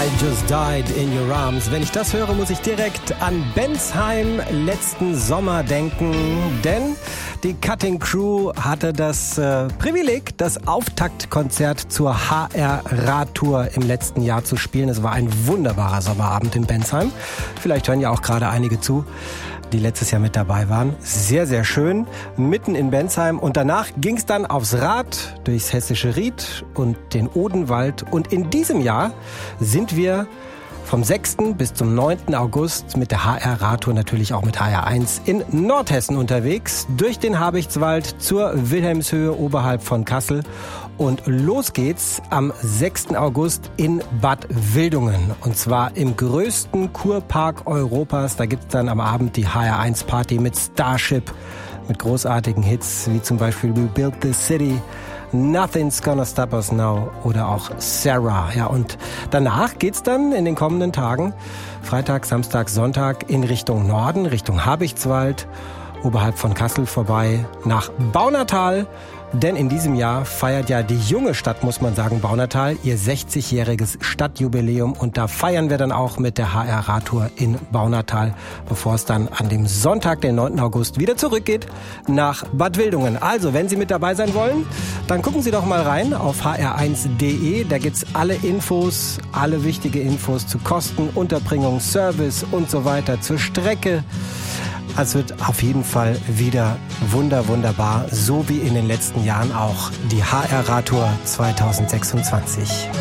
I just died in your arms. Wenn ich das höre, muss ich direkt an Bensheim letzten Sommer denken, denn die Cutting Crew hatte das Privileg, das Auftaktkonzert zur HR-Radtour im letzten Jahr zu spielen. Es war ein wunderbarer Sommerabend in Bensheim. Vielleicht hören ja auch gerade einige zu, die letztes Jahr mit dabei waren. Sehr, sehr schön, mitten in Bensheim. Und danach ging es dann aufs Rad durchs hessische Ried und den Odenwald. Und in diesem Jahr sind wir vom 6. bis zum 9. August mit der HR-Radtour, natürlich auch mit HR1 in Nordhessen unterwegs, durch den Habichtswald zur Wilhelmshöhe oberhalb von Kassel. Und los geht's am 6. August in Bad Wildungen. Und zwar im größten Kurpark Europas. Da gibt's dann am Abend die HR1-Party mit Starship, mit großartigen Hits wie zum Beispiel We Built This City, Nothing's Gonna Stop Us Now oder auch Sarah. Ja, und danach geht's dann in den kommenden Tagen, Freitag, Samstag, Sonntag, in Richtung Norden, Richtung Habichtswald, oberhalb von Kassel vorbei, nach Baunatal. Denn in diesem Jahr feiert ja die junge Stadt, muss man sagen, Baunatal, ihr 60-jähriges Stadtjubiläum. Und da feiern wir dann auch mit der HR-Radtour in Baunatal, bevor es dann an dem Sonntag, den 9. August, wieder zurückgeht nach Bad Wildungen. Also, wenn Sie mit dabei sein wollen, dann gucken Sie doch mal rein auf hr1.de. Da gibt's alle Infos, alle wichtige Infos zu Kosten, Unterbringung, Service und so weiter, zur Strecke. Es wird auf jeden Fall wieder wunderbar, so wie in den letzten Jahren auch die HR-Radtour 2026.